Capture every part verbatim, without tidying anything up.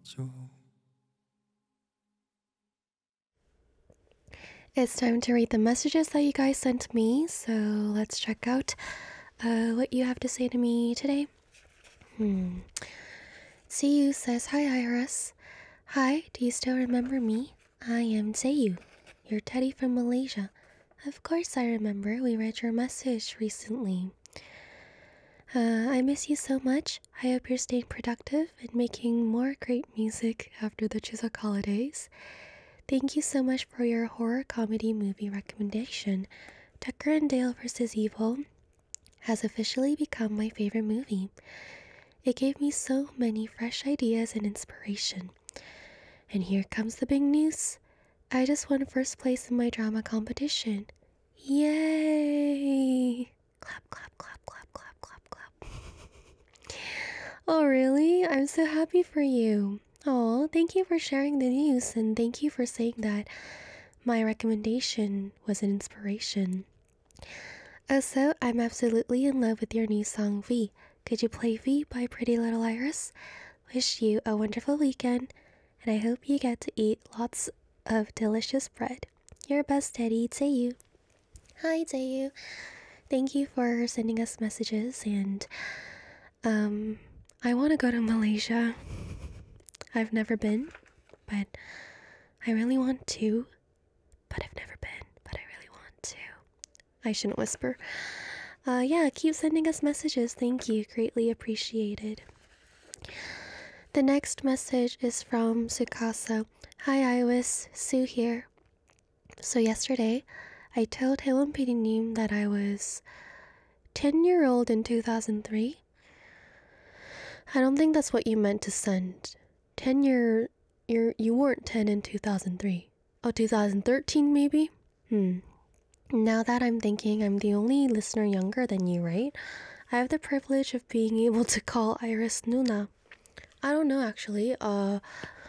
It's time to read the messages that you guys sent me, so let's check out uh, what you have to say to me today. Hmm. Seiyu says, "Hi Iris. Hi, do you still remember me? I am Seiyu, your teddy from Malaysia. Of course I remember, we read your message recently. Uh, I miss you so much. I hope you're staying productive and making more great music after the Chuseok holidays. Thank you so much for your horror comedy movie recommendation. Tucker and Dale versus. Evil has officially become my favorite movie. It gave me so many fresh ideas and inspiration. And here comes the big news. I just won first place in my drama competition. Yay! Clap, clap, clap, clap, clap, clap, clap. Oh, really? I'm so happy for you. Oh, thank you for sharing the news, and thank you for saying that my recommendation was an inspiration. Also, I'm absolutely in love with your new song, V. Could you play V by Pretty Little Iris? Wish you a wonderful weekend, and I hope you get to eat lots of delicious bread. Your best Teddy, Taeyu." Hi, Taeyu. Thank you for sending us messages, and um, I want to go to Malaysia. I've never been, but I really want to. But I've never been, but I really want to. I shouldn't whisper. Uh, yeah, keep sending us messages. Thank you. Greatly appreciated. The next message is from Sukasa. "Hi, Iris. Sue here. So yesterday, I told Helen Pidinim that I was ten year old in two thousand three. I don't think that's what you meant to send. ten year... You're, you weren't ten in two thousand three. Oh, two thousand thirteen maybe? Hmm. Now that I'm thinking, I'm the only listener younger than you, right? I have the privilege of being able to call Iris Nuna. I don't know, actually. Uh,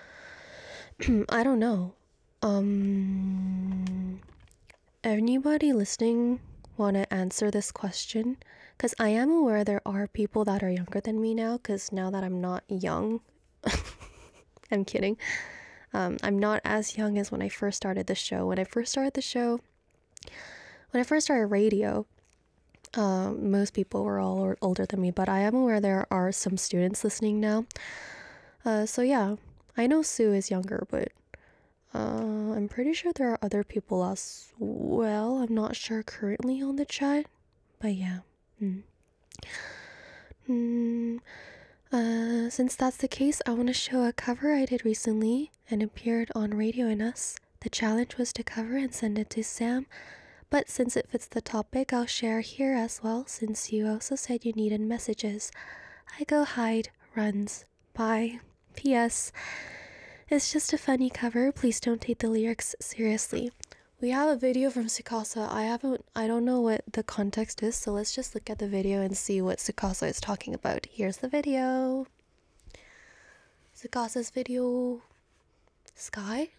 I don't know. Um, anybody listening want to answer this question? Because I am aware there are people that are younger than me now, because now that I'm not young, I'm kidding. Um, I'm not as young as when I first started the show. When I first started the show, when I first started radio, um, most people were all older than me, but I am aware there are some students listening now. Uh, so yeah, I know Sue is younger, but uh, I'm pretty sure there are other people as well. I'm not sure currently on the chat, but yeah. Mm. Mm. Uh, since that's the case, I want to show a cover I did recently and appeared on Radio in Us. The challenge was to cover and send it to Sam, but since it fits the topic, I'll share here as well, since you also said you needed messages. I go hide, runs, bye. P S. It's just a funny cover, please don't take the lyrics seriously. We have a video from Sukasa. I haven't, I don't know what the context is, so let's just look at the video and see what Sukasa is talking about. Here's the video. Sukasa's video. Sky?